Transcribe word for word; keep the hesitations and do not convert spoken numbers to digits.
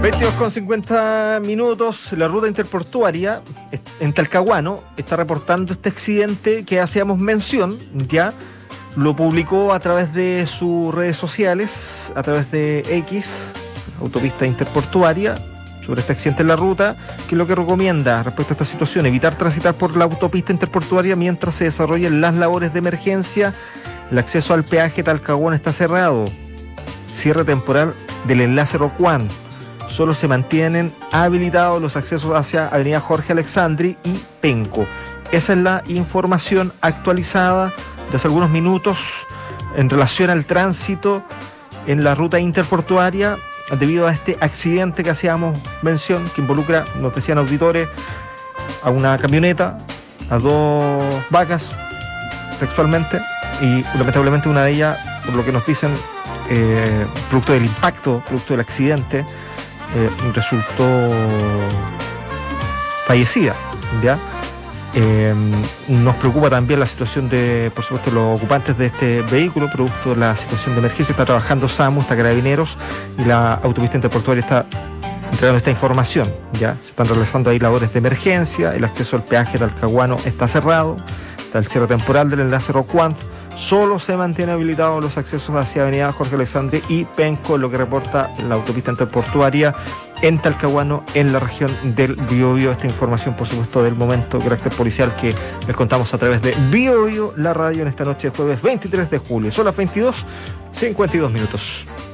veintidós con cincuenta minutos, la ruta interportuaria en Talcahuano está reportando este accidente que hacíamos mención, ya lo publicó a través de sus redes sociales, a través de X, autopista interportuaria, sobre este accidente en la ruta, que es lo que recomienda respecto a esta situación: evitar transitar por la autopista interportuaria mientras se desarrollan las labores de emergencia. El acceso al peaje Talcahuano está cerrado. Cierre temporal del enlace Rocuán. Solo se mantienen habilitados los accesos hacia Avenida Jorge Alexandri y Penco. Esa es la información actualizada de hace algunos minutos en relación al tránsito en la ruta interportuaria debido a este accidente que hacíamos mención, que involucra, nos decían auditores, a una camioneta, a dos vacas, textualmente, y lamentablemente una de ellas, por lo que nos dicen, eh, producto del impacto, producto del accidente, Eh, resultó fallecida, ¿ya? Eh, nos preocupa también la situación de, por supuesto, los ocupantes de este vehículo, producto de la situación de emergencia. Está trabajando SAMU, está Carabineros, y la autopista interportuaria está entregando esta información, ¿ya? Se están realizando ahí labores de emergencia, el acceso al peaje Talcahuano está cerrado, está el cierre temporal del enlace Rocuán. Solo se mantiene habilitados los accesos hacia Avenida Jorge Alexandre y Penco, lo que reporta la autopista interportuaria en Talcahuano, en la región del Biobío. Esta información, por supuesto, del momento de carácter policial que les contamos a través de Biobío, la radio, en esta noche de jueves veintitrés de julio. Son las veintidós cincuenta y dos minutos.